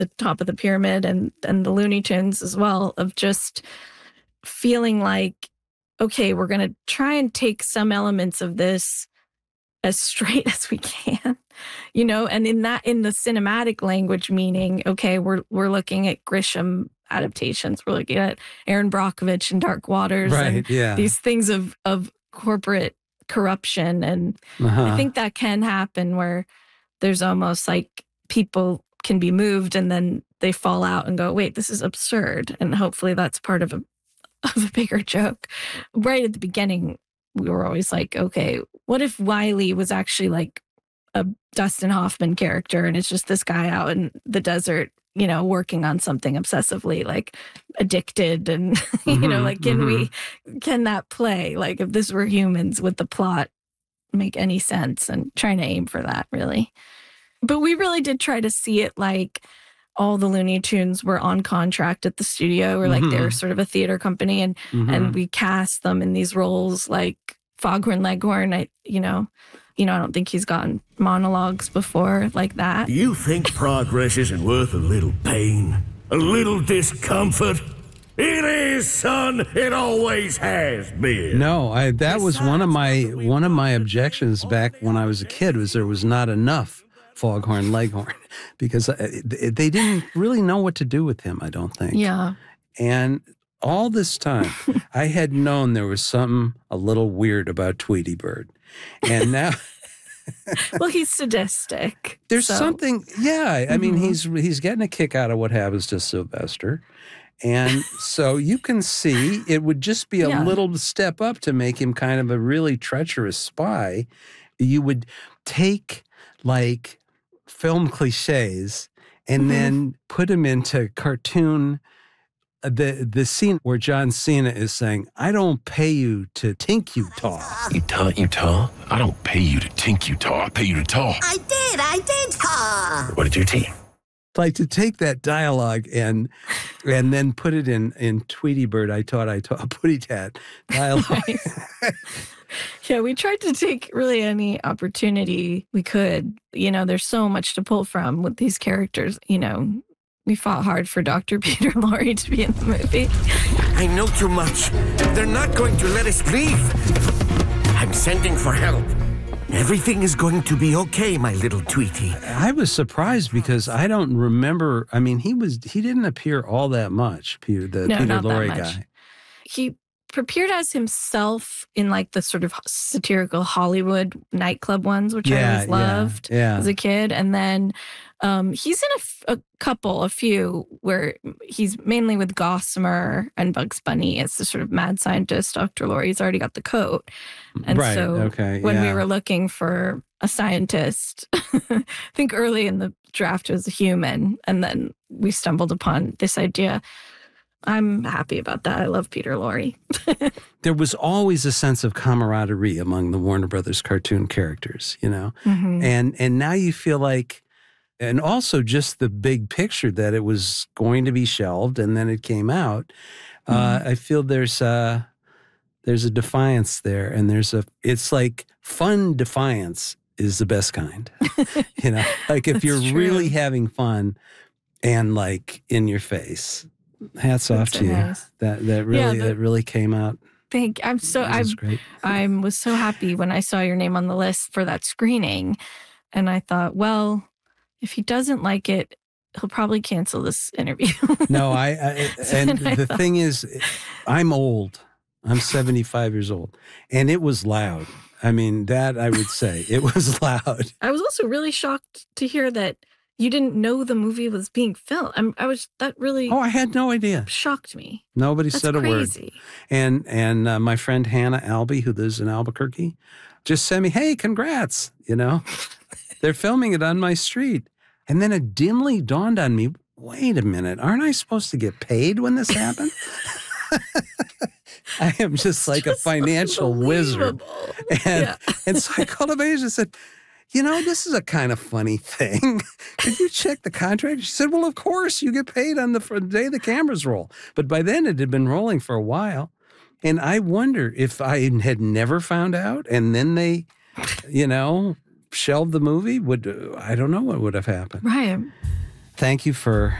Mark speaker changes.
Speaker 1: the top of the pyramid and the Looney Tunes as well, of just feeling like, okay, we're going to try and take some elements of this as straight as we can, and in the cinematic language, meaning, okay, we're looking at Grisham adaptations. We're looking at Aaron Brockovich and Dark Waters,
Speaker 2: right,
Speaker 1: and these things of corporate corruption. And I think that can happen where there's almost like people can be moved and then they fall out and go, wait, this is absurd. And hopefully that's part of a bigger joke. Right at the beginning, we were always like, okay, what if Wiley was actually like a Dustin Hoffman character and it's just this guy out in the desert, working on something obsessively, like addicted and, can that play? Like if this were humans, would the plot make any sense? And trying to aim for that, really. But we really did try to see it like all the Looney Tunes were on contract at the studio, or like they're sort of a theater company, and we cast them in these roles like Foghorn Leghorn. I don't think he's gotten monologues before like that.
Speaker 3: You think progress isn't worth a little pain, a little discomfort? It is, son. It always has been.
Speaker 2: No, that was one of my objections back when I was a kid, was there was not enough Foghorn Leghorn, because they didn't really know what to do with him, I don't think.
Speaker 1: Yeah.
Speaker 2: And all this time, I had known there was something a little weird about Tweety Bird. And now...
Speaker 1: Well, he's sadistic.
Speaker 2: There's something, I mean, he's getting a kick out of what happens to Sylvester. And so you can see it would just be a little step up to make him kind of a really treacherous spy. You would take, like, film cliches and then put them into cartoon. The scene where John Cena is saying, I don't pay you to tink you tall.
Speaker 4: You tall? I don't pay you to tink you tall. I pay you to tall.
Speaker 5: I did tall.
Speaker 4: What did you teach?
Speaker 2: Like to take that dialogue and then put it in Tweety Bird, I taught Putty Tat dialogue.
Speaker 1: Yeah, we tried to take really any opportunity we could. There's so much to pull from with these characters. We fought hard for Dr. Peter Lorre to be in the movie.
Speaker 3: I know too much. They're not going to let us leave. I'm sending for help. Everything is going to be okay, my little Tweety.
Speaker 2: I was surprised because I don't remember. I mean, he didn't appear all that much, Peter Lorre guy.
Speaker 1: He appeared as himself in like the sort of satirical Hollywood nightclub ones, which I always loved as a kid. And then he's in a few where he's mainly with Gossamer and Bugs Bunny as the sort of mad scientist. Dr. Lorre's already got the coat. And when we were looking for a scientist, I think early in the draft it was a human. And then we stumbled upon this idea. I'm happy about that. I love Peter Lorre.
Speaker 2: There was always a sense of camaraderie among the Warner Brothers cartoon characters, and now you feel like, and also just the big picture that it was going to be shelved and then it came out. I feel there's a defiance there, and it's like fun defiance is the best kind, like if you're really having fun and like in your face. Hats off to you. Nice. That really came out.
Speaker 1: I was so happy when I saw your name on the list for that screening, and I thought, well, if he doesn't like it, he'll probably cancel this interview.
Speaker 2: No, the thing is, I'm old. I'm 75 years old, and it was loud. I mean, that I would say it was loud.
Speaker 1: I was also really shocked to hear that you didn't know the movie was being filmed.
Speaker 2: I had no idea.
Speaker 1: Shocked me.
Speaker 2: Nobody
Speaker 1: That's
Speaker 2: said a
Speaker 1: crazy.
Speaker 2: word. And my friend Hannah Albee, who lives in Albuquerque, just sent me, hey, congrats. They're filming it on my street. And then it dimly dawned on me, wait a minute, aren't I supposed to get paid when this happened? I am just like a financial wizard. And so I called up Asia and said, this is a kind of funny thing. Could you check the contract? She said, well, of course, you get paid on the day the cameras roll. But by then it had been rolling for a while. And I wonder if I had never found out and then they, shelved the movie, I don't know what would have happened.
Speaker 1: Right.
Speaker 2: Thank you for